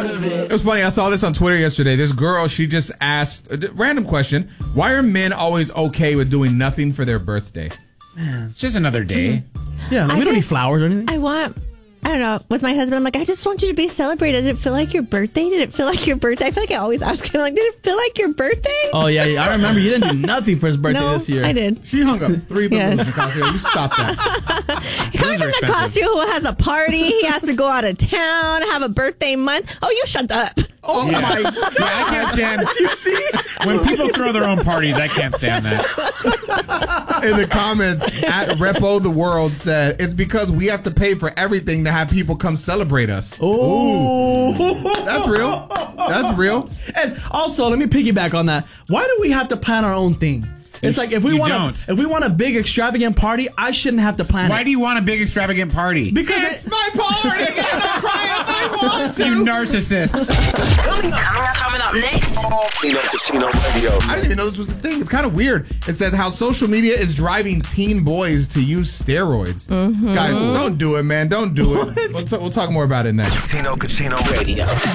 of it. It was funny. I saw this on Twitter yesterday. This girl, she just asked a random question: why are men always okay with doing nothing for their birthday? Man, it's just another day. Yeah, we don't need flowers or anything. I don't know. With my husband, I'm like, I just want you to be celebrated. Did it feel like your birthday? Did it feel like your birthday? I feel like I always ask him, like, did it feel like your birthday? Oh, yeah. I remember you didn't do nothing for his birthday this year. I did. She hung up 3 balloons. Nicasio. You stop that. Coming from Nicasio, who has a party, he has to go out of town, have a birthday month. Oh, you shut up. Oh, yeah. my God. Yeah, I can't stand You see? when people throw their own parties. I can't stand that. In the comments, at Repo the World said, it's because we have to pay for everything to have people come celebrate us. Oh, that's real. That's real. And also, let me piggyback on that. Why do we have to plan our own thing? It's like if we want a big extravagant party, I shouldn't have to plan it. Why do you want a big extravagant party? Because it's my party. I'm crying. I want to. You narcissist. Coming up next. Tino Cucino Radio. I didn't even know this was a thing. It's kind of weird. It says how social media is driving teen boys to use steroids. Guys, don't do it, man. Don't do it. We'll talk more about it next. Tino Cucino Radio.